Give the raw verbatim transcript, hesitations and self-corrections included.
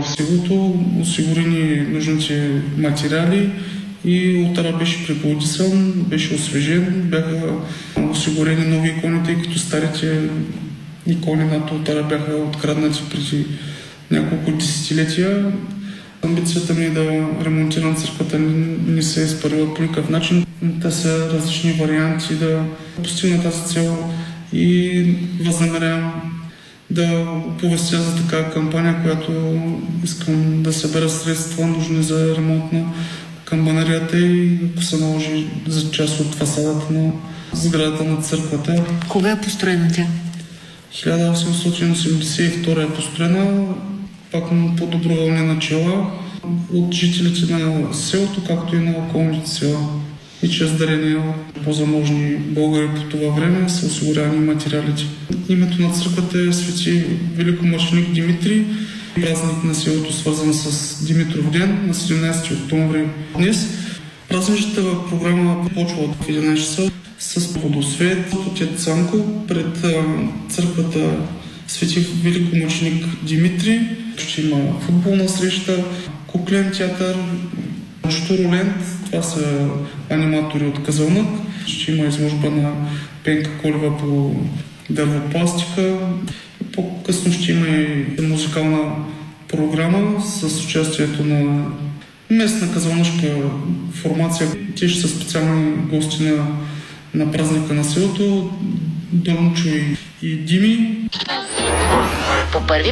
в селото, осигурени нужните материали и ултара беше пребодисан, беше освежен, бяха осигурени нови икони, тъй като старите икони над ултара бяха откраднати преди няколко десетилетия. Амбицията ми е да ремонтирам църквата не се е изпарила по никакъв начин. Те са различни варианти да постигна тази цел и възнамерявам да оповестя за такава кампания, която искам да събера средства нужни за ремонт на камбанарията и ако се наложи за част от фасадата на сградата на църквата. Кога е построена тя? хиляда осемстотин осемдесет и втора е построена, пак по доброволни начала от жителите на селото, както и на околните села. И чрез дарения от по-заможни българи по това време са осигурявани материалите. Името на църквата е Свети Великомъченик Димитрий, празник на селото, свързан с Димитров ден на седемнадесети октомври днес. Празничната програма почва от единадесет часа с водосвет от отец Цанко пред църквата Свети Великомъченик Димитрий. Ще има футболна среща, куклен театър, Штуролент, това са аниматори от Казълнък. Ще има изложба на Пенка Колева по дървопластика. По-късно ще има и музикална програма с участието на местна казълнъшка формация. Те ще са специални гости на, на празника на селото, Дончо и, и Дими. По първи